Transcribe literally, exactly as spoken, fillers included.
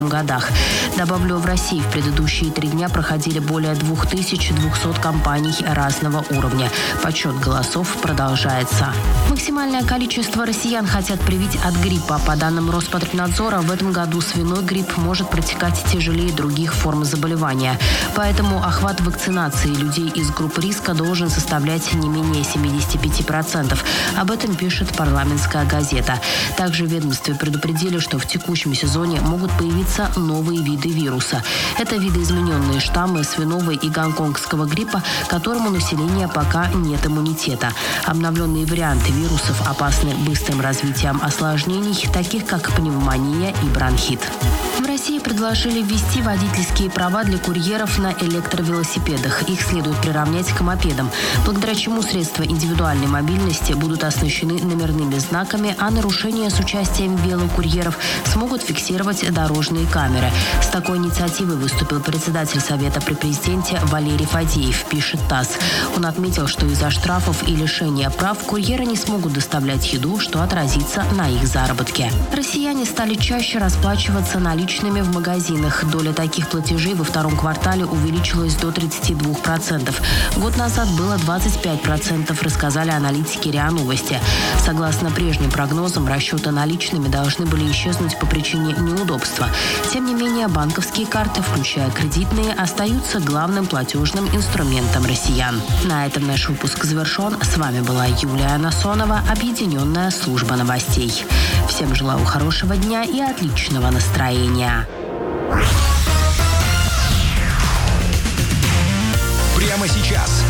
годах. Добавлю, в России в предыдущие три дня проходили более две тысячи двести компаний разного уровня. Подсчет голосов продолжается. Максимальное количество россиян хотят привить от гриппа. По данным Роспотребнадзора, в этом году свиной грипп может протекать тяжелее других форм заболевания. Поэтому охват вакцинации людей из групп риска должен составлять не менее семьдесят пять процентов. Об этом пишет «Парламентская газета». Также в ведомстве предупредили, что в текущем сезоне могут появиться новые виды вируса. Это видоизмененные штаммы свиного и гонконгского гриппа, которому у населения пока нет иммунитета. Обновленные варианты вирусов опасны быстрым развитием осложнений, таких как пневмония и бронхит. В России предложили ввести водительские права для курьеров на электровелосипедах. Их следует приравнять к мопедам, благодаря чему средства индивидуальной мобильности будут оснащены номерными знаками, а нарушения с участием велокурьеров смогут фиксировать дорожные камеры. С такой инициативой выступил председатель Совета при президенте Валерий Фадеев, пишет ТАСС. Он отметил, что из-за штрафов и лишения прав курьеры не смогут доставлять еду, что отразится на их заработке. Россияне стали чаще расплачиваться наличными в магазинах. Доля таких платежей во втором квартале увеличилась до тридцати двух процентов. Год назад было двадцать пять процентов, рассказали аналитики РИА Новости. Согласно прежним прогнозам, расчеты наличными должны были исчезнуть по причине неудобства. Тем не менее, банковские карты, включая кредитные, остаются главным платежным инструментом россиян. На этом наш выпуск завершен. С вами была Юлия Насонова, Объединенная служба новостей. Всем желаю хорошего дня и отличного настроения. Прямо сейчас